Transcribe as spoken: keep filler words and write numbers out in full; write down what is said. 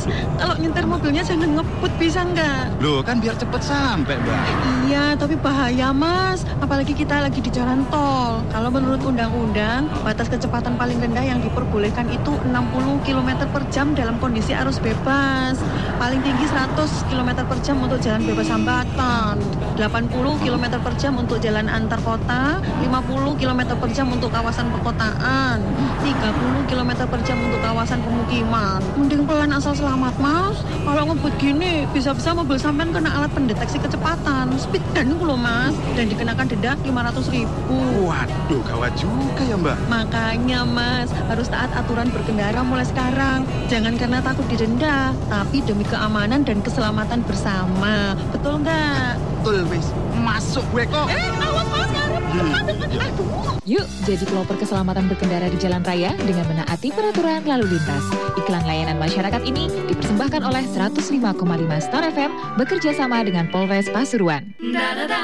Mas, kalau nyetir mobilnya jangan ngebut bisa nggak? Loh, kan biar cepet sampai, Mbak. Iya, tapi bahaya Mas. Apalagi kita lagi di jalan tol. Kalau menurut undang-undang, batas kecepatan paling rendah yang diperbolehkan itu enam puluh kilometer per jam dalam kondisi arus bebas. Paling tinggi seratus kilometer per jam untuk jalan bebas hambatan. delapan puluh kilometer per jam untuk jalan antar kota. lima puluh kilometer per jam untuk kawasan perkotaan. tiga puluh kilometer per jam untuk kawasan pemukiman. Mending pelan asal selamat, Mas. Kalau ngebut gini, bisa-bisa mobil sampean kena alat pendeteksi kecepatan. Speed gun itu loh, Mas. Dan dikenakan denda lima ratus ribu. Waduh, gawat juga ya, Mbak. Makanya, Mas, harus taat aturan berkendara mulai sekarang. Jangan karena takut didenda, tapi demi keamanan dan keselamatan bersama. Betul nggak? Betul, wis. Masuk gue kok. Eh, awas, Mas. Aduh. Yuk, jadi pelopor keselamatan berkendara di jalan raya dengan menaati peraturan lalu lintas. Iklan layanan masyarakat ini dipersembahkan oleh seratus lima koma lima Star F M bekerja sama dengan Polres Pasuruan.